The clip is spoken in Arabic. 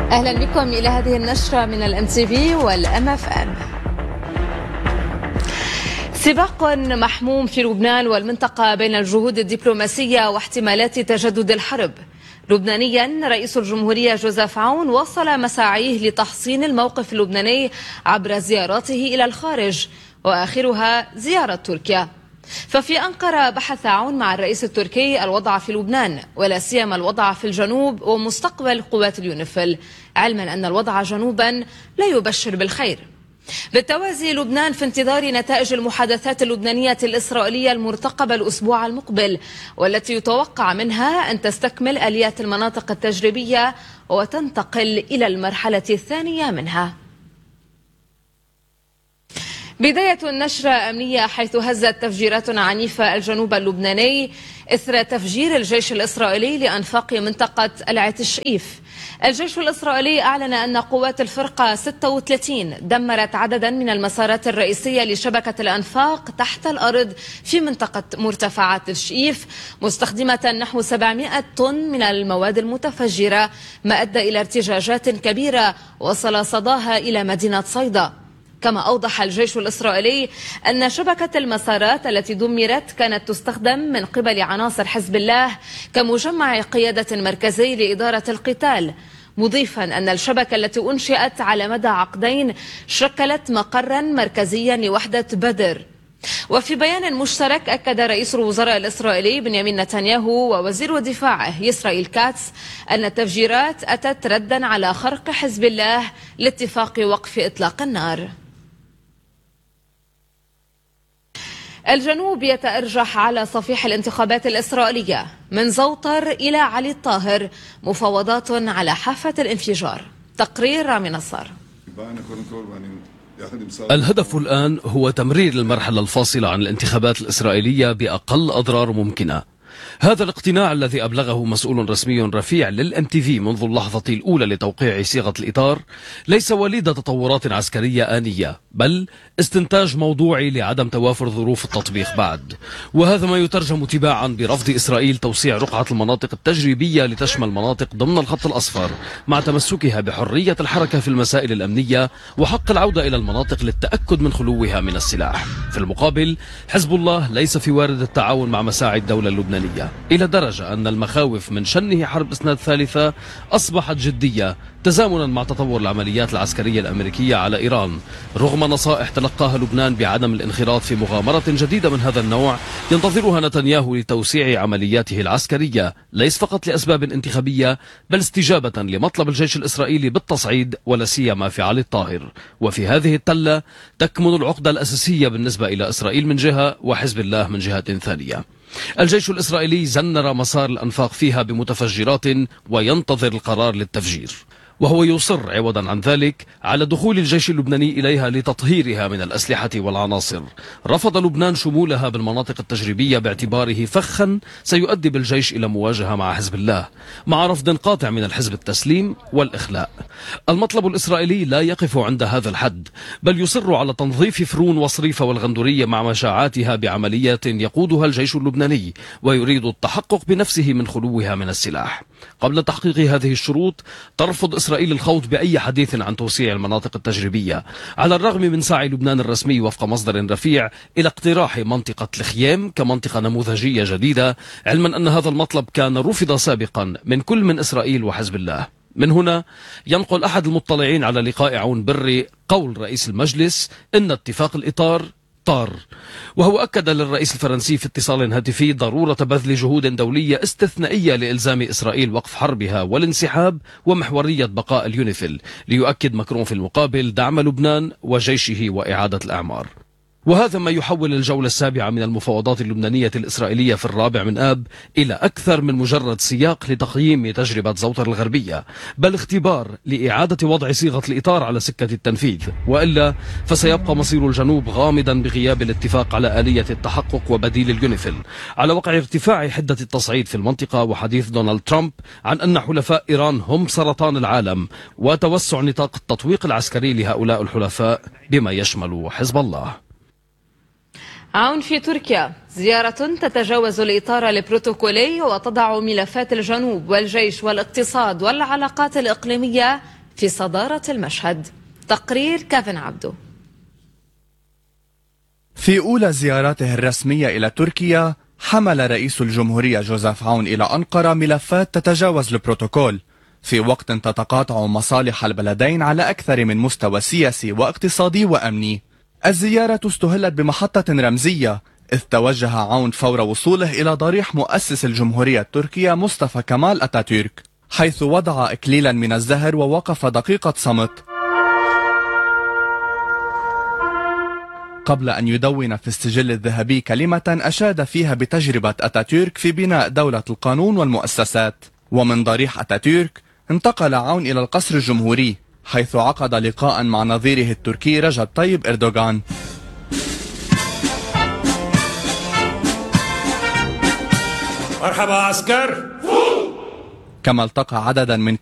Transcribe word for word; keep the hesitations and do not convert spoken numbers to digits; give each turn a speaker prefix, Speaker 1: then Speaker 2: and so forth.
Speaker 1: أهلا بكم إلى هذه النشرة من الام تي في والام اف ام. سباق محموم في لبنان والمنطقة بين الجهود الدبلوماسية واحتمالات تجدد الحرب. لبنانيا رئيس الجمهورية جوزيف عون واصل مساعيه لتحصين الموقف اللبناني عبر زياراته إلى الخارج، وآخرها زيارة تركيا. ففي أنقرة بحث عون مع الرئيس التركي الوضع في لبنان، ولا سيما الوضع في الجنوب ومستقبل قوات اليونيفيل، علما أن الوضع جنوبا لا يبشر بالخير. بالتوازي لبنان في انتظار نتائج المحادثات اللبنانية الإسرائيلية المرتقبة الأسبوع المقبل، والتي يتوقع منها أن تستكمل آليات المناطق التجريبية وتنتقل إلى المرحلة الثانية منها. بداية النشرة أمنية، حيث هزت تفجيرات عنيفة الجنوب اللبناني إثر تفجير الجيش الإسرائيلي لأنفاق منطقة العت الشئيف. الجيش الإسرائيلي أعلن أن قوات الفرقة ستة وثلاثين دمرت عددا من المسارات الرئيسية لشبكة الأنفاق تحت الأرض في منطقة مرتفعات الشئيف، مستخدمة نحو سبعمائة طن من المواد المتفجرة، ما أدى إلى ارتجاجات كبيرة وصل صداها إلى مدينة صيدا. كما أوضح الجيش الإسرائيلي أن شبكة المسارات التي دمرت كانت تستخدم من قبل عناصر حزب الله كمجمع قيادة مركزي لإدارة القتال، مضيفا أن الشبكة التي أنشئت على مدى عقدين شكلت مقرا مركزيا لوحدة بدر. وفي بيان مشترك أكد رئيس الوزراء الإسرائيلي بنيامين نتنياهو ووزير دفاعه إسرائيل كاتس أن التفجيرات أتت ردا على خرق حزب الله لاتفاق وقف إطلاق النار. الجنوب يتأرجح على صفيح الانتخابات الإسرائيلية، من زوطر إلى علي الطاهر مفاوضات على حافة الانفجار. تقرير رامي نصار.
Speaker 2: الهدف الآن هو تمرير المرحلة الفاصلة عن الانتخابات الإسرائيلية بأقل أضرار ممكنة. هذا الاقتناع الذي أبلغه مسؤول رسمي رفيع للام تي في منذ اللحظة الأولى لتوقيع صيغة الإطار ليس وليد تطورات عسكرية آنية، بل استنتاج موضوعي لعدم توافر ظروف التطبيق بعد. وهذا ما يترجم تباعا برفض إسرائيل توسيع رقعة المناطق التجريبية لتشمل مناطق ضمن الخط الأصفر، مع تمسكها بحرية الحركة في المسائل الأمنية وحق العودة إلى المناطق للتأكد من خلوها من السلاح. في المقابل حزب الله ليس في وارد التعاون مع مساعي الدولة اللبنانية، إلى درجة أن المخاوف من شنه حرب إسناد ثالثة أصبحت جدية تزامنا مع تطور العمليات العسكرية الأمريكية على إيران، رغم نصائح تلقاها لبنان بعدم الانخراط في مغامرة جديدة من هذا النوع ينتظرها نتنياهو لتوسيع عملياته العسكرية، ليس فقط لأسباب انتخابية بل استجابة لمطلب الجيش الإسرائيلي بالتصعيد ولا سيما في علي الطاهر. وفي هذه التلة تكمن العقدة الأساسية بالنسبة إلى إسرائيل من جهة وحزب الله من جهة ثانية. الجيش الإسرائيلي زنر مسار الأنفاق فيها بمتفجرات وينتظر القرار للتفجير، وهو يصر عوضا عن ذلك على دخول الجيش اللبناني إليها لتطهيرها من الأسلحة والعناصر. رفض لبنان شمولها بالمناطق التجريبية باعتباره فخا سيؤدي بالجيش إلى مواجهة مع حزب الله، مع رفض قاطع من الحزب التسليم والإخلاء. المطلب الإسرائيلي لا يقف عند هذا الحد، بل يصر على تنظيف فرون وصريف والغندورية مع مشاعاتها بعمليات يقودها الجيش اللبناني، ويريد التحقق بنفسه من خلوها من السلاح. قبل تحقيق هذه الشروط ترفض إسرائيل الخوض بأي حديث عن توسيع المناطق التجريبية، على الرغم من سعي لبنان الرسمي وفق مصدر رفيع إلى اقتراح منطقة الخيام كمنطقة نموذجية جديدة، علما أن هذا المطلب كان رفض سابقا من كل من إسرائيل وحزب الله. من هنا ينقل أحد المطلعين على لقاء عون بري قول رئيس المجلس إن اتفاق الإطار طار، وهو أكد للرئيس الفرنسي في اتصال هاتفي ضرورة بذل جهود دولية استثنائية لإلزام إسرائيل وقف حربها والانسحاب ومحورية بقاء اليونيفيل، ليؤكد ماكرون في المقابل دعم لبنان وجيشه وإعادة الأعمار. وهذا ما يحول الجولة السابعة من المفاوضات اللبنانية الإسرائيلية في الرابع من آب إلى أكثر من مجرد سياق لتقييم تجربة زوطر الغربية، بل اختبار لإعادة وضع صيغة الإطار على سكة التنفيذ، وإلا فسيبقى مصير الجنوب غامضا بغياب الاتفاق على آلية التحقق وبديل اليونيفيل، على وقع ارتفاع حدة التصعيد في المنطقة وحديث دونالد ترامب عن أن حلفاء إيران هم سرطان العالم، وتوسع نطاق التطويق العسكري لهؤلاء الحلفاء بما يشمل حزب الله.
Speaker 1: عون في تركيا، زيارة تتجاوز الإطار البروتوكولي وتضع ملفات الجنوب والجيش والاقتصاد والعلاقات الإقليمية في صدارة المشهد. تقرير كافن عبدو.
Speaker 3: في أولى زياراته الرسمية إلى تركيا حمل رئيس الجمهورية جوزيف عون إلى أنقرة ملفات تتجاوز البروتوكول في وقت تتقاطع مصالح البلدين على أكثر من مستوى سياسي واقتصادي وأمني. الزيارة استهلت بمحطة رمزية إذ توجه عون فور وصوله إلى ضريح مؤسس الجمهورية التركية مصطفى كمال أتاتورك، حيث وضع إكليلا من الزهر ووقف دقيقة صمت قبل أن يدون في السجل الذهبي كلمة أشاد فيها بتجربة أتاتورك في بناء دولة القانون والمؤسسات. ومن ضريح أتاتورك انتقل عون إلى القصر الجمهوري، حيث عقد لقاء مع نظيره التركي رجب طيب إردوغان.
Speaker 4: مرحبا عسكر.
Speaker 3: كما التقى عددا من